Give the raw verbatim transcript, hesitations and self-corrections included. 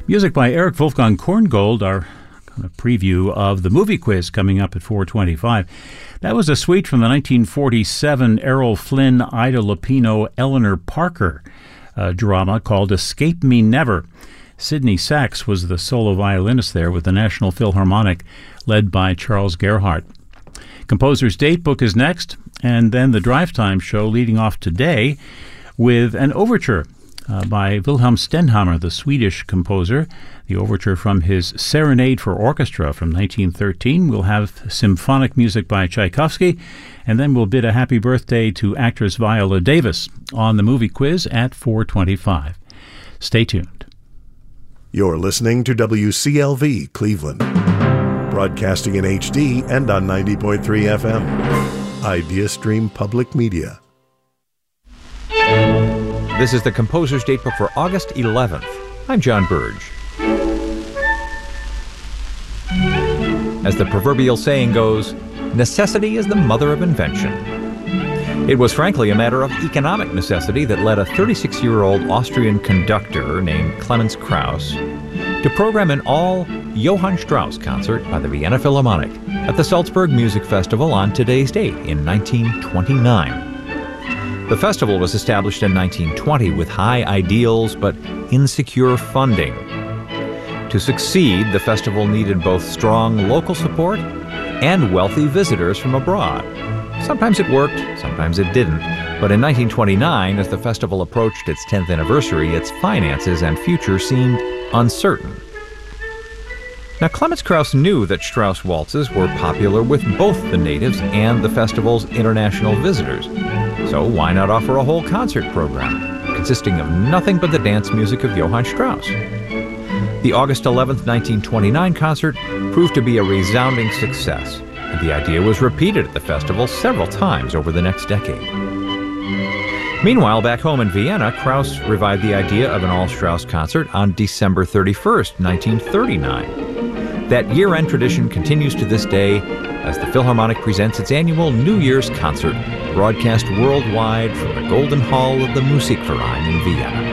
Music by Eric Wolfgang Korngold, our kind of preview of the movie quiz coming up at four twenty-five. That was a suite from the nineteen forty-seven Errol Flynn, Ida Lupino, Eleanor Parker uh, drama called Escape Me Never. Sidney Sachs was the solo violinist there with the National Philharmonic led by Charles Gerhardt. Composer's Date Book is next, and then the Drive Time show leading off today with an overture uh, by Wilhelm Stenhammar, the Swedish composer. The overture from his Serenade for Orchestra from nineteen thirteen. We'll have symphonic music by Tchaikovsky, and then we'll bid a happy birthday to actress Viola Davis on the movie quiz at four twenty-five. Stay tuned. You're listening to W C L V Cleveland, broadcasting in H D and on ninety point three F M. IdeaStream Public Media. This is the Composer's Date Book for August eleventh. I'm John Burge. As the proverbial saying goes, necessity is the mother of invention. It was frankly a matter of economic necessity that led a thirty-six-year-old Austrian conductor named Clemens Krauss to program an all-Johann Strauss concert by the Vienna Philharmonic at the Salzburg Music Festival on today's date in nineteen twenty-nine. The festival was established in nineteen twenty with high ideals but insecure funding. To succeed, the festival needed both strong local support and wealthy visitors from abroad. Sometimes it worked, sometimes it didn't. But in nineteen twenty-nine, as the festival approached its tenth anniversary, its finances and future seemed uncertain. Now, Clemens Krauss knew that Strauss waltzes were popular with both the natives and the festival's international visitors. So why not offer a whole concert program consisting of nothing but the dance music of Johann Strauss? The August eleventh, nineteen twenty-nine concert proved to be a resounding success, and the idea was repeated at the festival several times over the next decade. Meanwhile, back home in Vienna, Krauss revived the idea of an all-Strauss concert on December thirty-first, nineteen thirty-nine. That year-end tradition continues to this day as the Philharmonic presents its annual New Year's concert, broadcast worldwide from the Golden Hall of the Musikverein in Vienna.